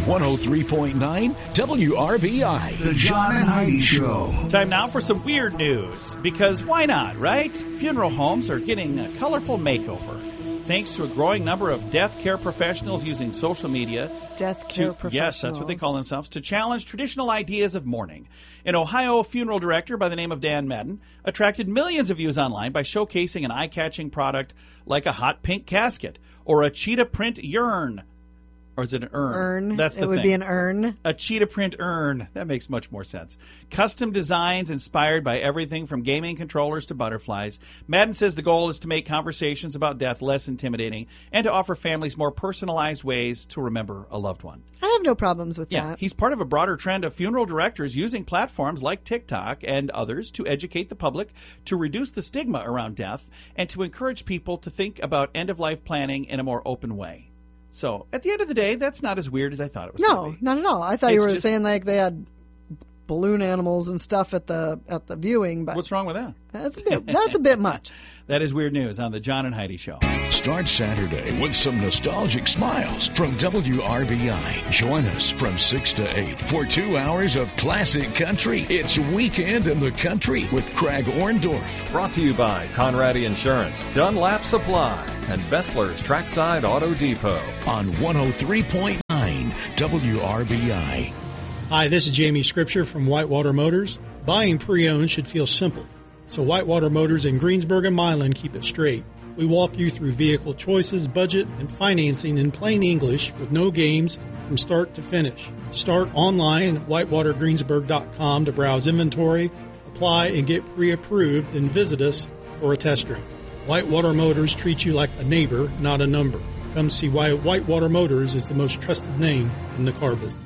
103.9 WRBI. The John and Heidi Show. Time now for some weird news, because why not, right? Funeral homes are getting a colorful makeover, thanks to a growing number of death care professionals using social media. Death care professionals. Yes, that's what they call themselves, to challenge traditional ideas of mourning. An Ohio funeral director by the name of Dan Madden attracted millions of views online by showcasing an eye-catching product like a hot pink casket or a cheetah print urn. Or is it an urn? Urn. That's the thing. It would be an urn. A cheetah print urn. That makes much more sense. Custom designs inspired by everything from gaming controllers to butterflies. Madden says the goal is to make conversations about death less intimidating and to offer families more personalized ways to remember a loved one. I have no problems with that. He's part of a broader trend of funeral directors using platforms like TikTok and others to educate the public, to reduce the stigma around death, and to encourage people to think about end-of-life planning in a more open way. So, at the end of the day, that's not as weird as I thought it was going to be. No, not at all. I thought you were saying like they had balloon animals and stuff at the viewing. But what's wrong with that? That's a bit much. That is weird news on the John and Heidi Show. Start Saturday with some nostalgic smiles from WRBI. Join us from 6 to 8 for 2 hours of classic country. It's Weekend in the Country with Craig Orndorff. Brought to you by Conradi Insurance, Dunlap Supply, and Bessler's Trackside Auto Depot. On 103.9 WRBI. Hi, this is Jamie Scripture from Whitewater Motors. Buying pre-owned should feel simple, so Whitewater Motors in Greensburg and Milan keep it straight. We walk you through vehicle choices, budget, and financing in plain English with no games from start to finish. Start online at whitewatergreensburg.com to browse inventory, apply, and get pre-approved, then visit us for a test drive. Whitewater Motors treats you like a neighbor, not a number. Come see why Whitewater Motors is the most trusted name in the car business.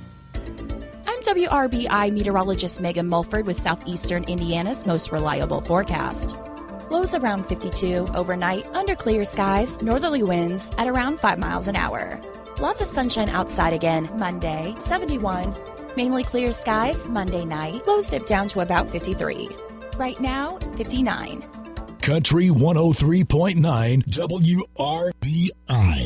WRBI meteorologist Megan Mulford with Southeastern Indiana's most reliable forecast. Lows around 52 overnight, under clear skies, northerly winds at around 5 miles an hour. Lots of sunshine outside again Monday, 71. Mainly clear skies Monday night, lows dip down to about 53. Right now, 59. Country 103.9 WRBI.